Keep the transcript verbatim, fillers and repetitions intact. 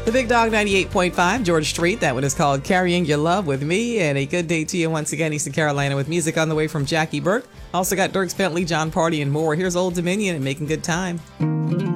The Big Dog ninety-eight point five, George Street. That one is called Carrying Your Love with Me. And a good day to you once again, Eastern Carolina, with music on the way from Jackie Burke. Also got Dierks Bentley, John Party, and more. Here's Old Dominion and Making Good Time.